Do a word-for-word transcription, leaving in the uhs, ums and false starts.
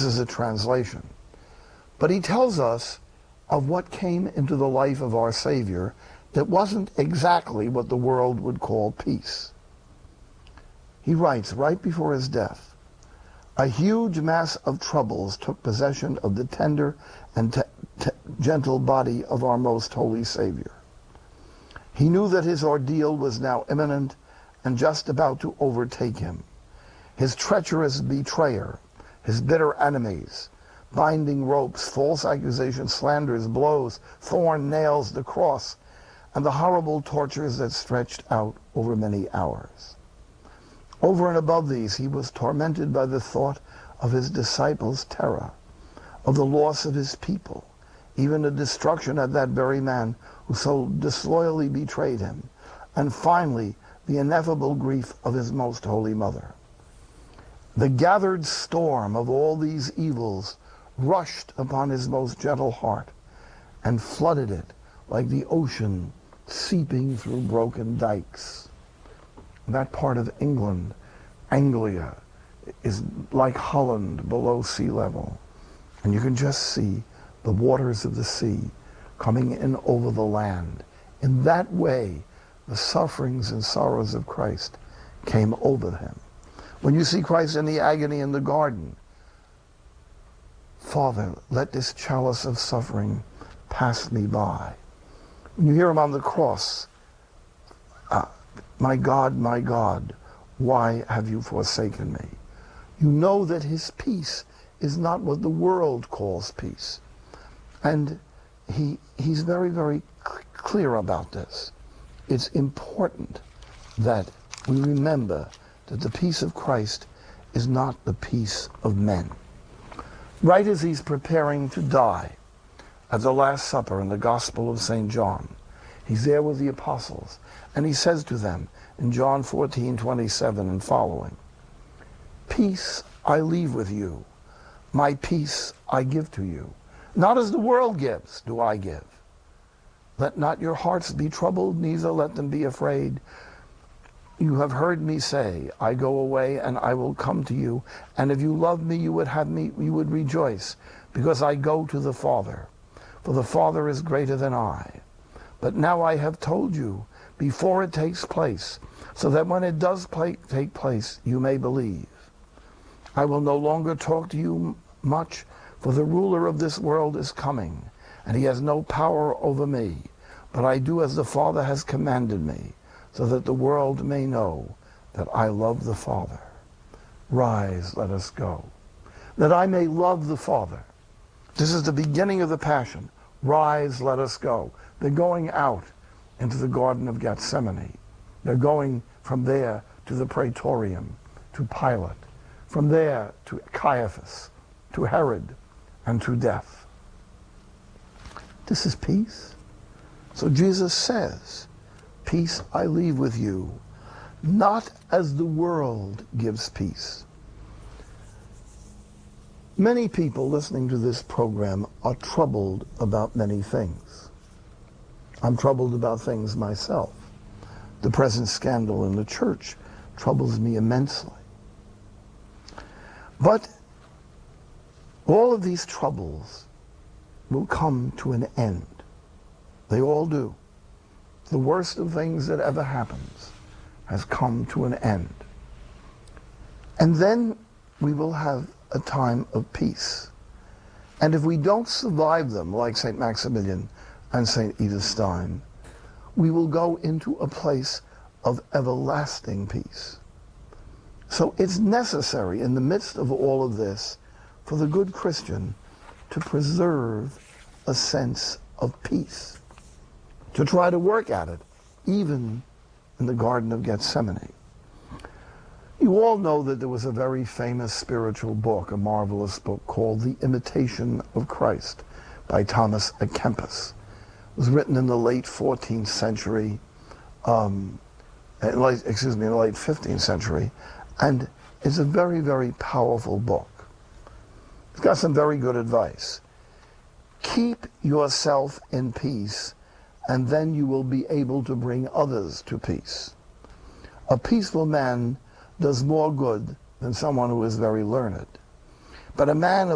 is a translation. But he tells us of what came into the life of our Savior that wasn't exactly what the world would call peace. He writes, right before his death, "A huge mass of troubles took possession of the tender and te- te- gentle body of our most holy Savior. He knew that his ordeal was now imminent and just about to overtake him. His treacherous betrayer, his bitter enemies, binding ropes, false accusations, slanders, blows, thorn, nails, the cross, and the horrible tortures that stretched out over many hours. Over and above these, he was tormented by the thought of his disciples' terror, of the loss of his people, even the destruction of that very man who so disloyally betrayed him, and finally, the ineffable grief of his most holy mother. The gathered storm of all these evils rushed upon his most gentle heart and flooded it like the ocean seeping through broken dikes." That part of England, Anglia, is like Holland below sea level. And you can just see the waters of the sea coming in over the land. In that way, the sufferings and sorrows of Christ came over him. When you see Christ in the agony in the garden, "Father, let this chalice of suffering pass me by." When you hear him on the cross, uh, "My God, my God, why have you forsaken me?" You know that his peace is not what the world calls peace. And he he's very, very cl- clear about this. It's important that we remember that the peace of Christ is not the peace of men. Right as he's preparing to die, at the Last Supper in the Gospel of Saint John, he's there with the apostles, and he says to them in John fourteen twenty-seven and following, "Peace I leave with you, my peace I give to you. Not as the world gives do I give. Let not your hearts be troubled, neither let them be afraid. You have heard me say, I go away and I will come to you, and if you love me, you would have me, you would rejoice, because I go to the Father, for the Father is greater than I. But now I have told you before it takes place, so that when it does play, take place, you may believe. I will no longer talk to you much, for the ruler of this world is coming, and he has no power over me, but I do as the Father has commanded me, so that the world may know that I love the Father. Rise, let us go. That I may love the Father." This is the beginning of the Passion. Rise, let us go. They're going out into the Garden of Gethsemane. They're going from there to the Praetorium, to Pilate, from there to Caiaphas, to Herod, and to death. This is peace. So Jesus says, "Peace I leave with you, not as the world gives peace." Many people listening to this program are troubled about many things. I'm troubled about things myself. The present scandal in the church troubles me immensely. But all of these troubles will come to an end. They all do. The worst of things that ever happens has come to an end. And then we will have a time of peace. And if we don't survive them, like Saint Maximilian and Saint Edith Stein, we will go into a place of everlasting peace. So it's necessary in the midst of all of this for the good Christian to preserve a sense of peace, to try to work at it, even in the Garden of Gethsemane. You all know that there was a very famous spiritual book, a marvelous book called The Imitation of Christ by Thomas à Kempis. It was written in the late fourteenth century, um, late, excuse me, in the late fifteenth century, and it's a very, very powerful book. It's got some very good advice. Keep yourself in peace, and then you will be able to bring others to peace. A peaceful man does more good than someone who is very learned. But a man